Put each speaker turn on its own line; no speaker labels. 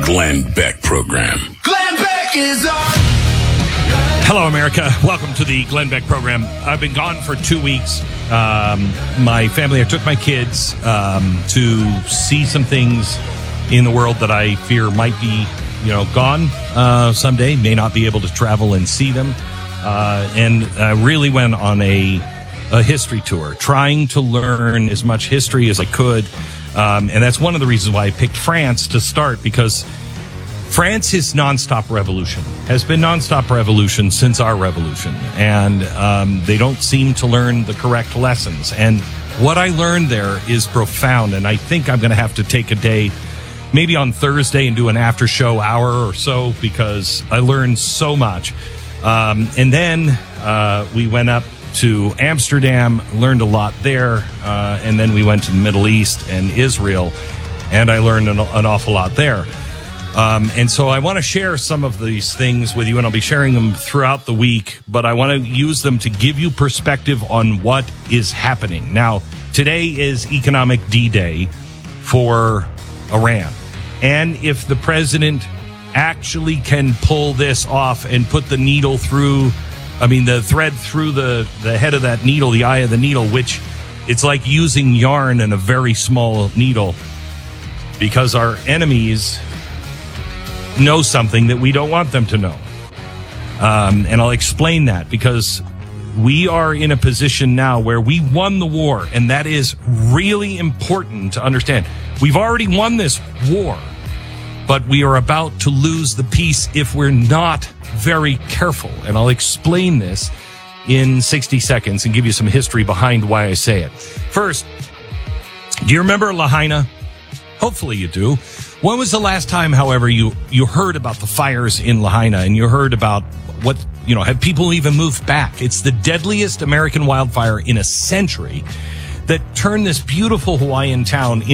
Glenn Beck Program.
Glenn Beck is on.
Hello, America. Welcome to the Glenn Beck Program. I've been gone for 2 weeks. My family, I took my kids to see some things in the world that I fear might be, gone someday. May not be able to travel and see them. And I really went on a history tour, trying to learn as much history as I could. And that's one of the reasons why I picked France to start, because France is nonstop revolution, has been nonstop revolution since our revolution. And they don't seem to learn the correct lessons. And what I learned there is profound. And I think I'm going to have to take a day, maybe on Thursday, and do an after show hour or so, because I learned so much. And then we went up to Amsterdam, learned a lot there, and then we went to the Middle East and Israel, and I learned an awful lot there. And so I want to share some of these things with you, and I'll be sharing them throughout the week, but I want to use them to give you perspective on what is happening. Now, today is Economic D-Day for Iran, and if the president actually can pull this off and put the needle through, the thread through the head of that needle, the eye of the needle, which it's like using yarn in a very small needle, because our enemies know something that we don't want them to know. And I'll explain that, because we are in a position now where we won the war, and that is really important to understand. We've already won this war, but we are about to lose the peace if we're not very careful. And I'll explain this in 60 seconds and give you some history behind why I say it. First, do you remember Lahaina? Hopefully you do. When was the last time, however, you heard about the fires in Lahaina, and you heard about what, have people even moved back? It's the deadliest American wildfire in a century that turned this beautiful Hawaiian town